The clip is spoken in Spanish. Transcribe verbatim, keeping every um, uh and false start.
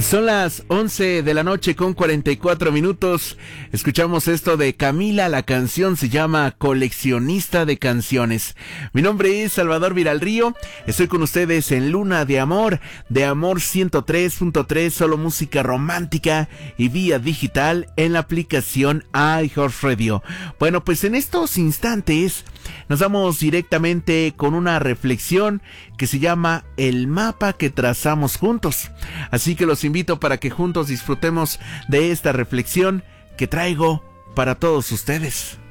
Son las once de la noche con cuarenta y cuatro minutos. Escuchamos esto de Camila, la canción se llama Coleccionista de Canciones. Mi nombre es Salvador Viralrío, estoy con ustedes en Luna de Amor, de Amor ciento tres punto tres, solo música romántica y vía digital en la aplicación iHeartRadio. Bueno, pues en estos instantes nos vamos directamente con una reflexión que se llama El mapa que trazamos juntos. Así que los invito para que juntos disfrutemos de esta reflexión que traigo para todos ustedes.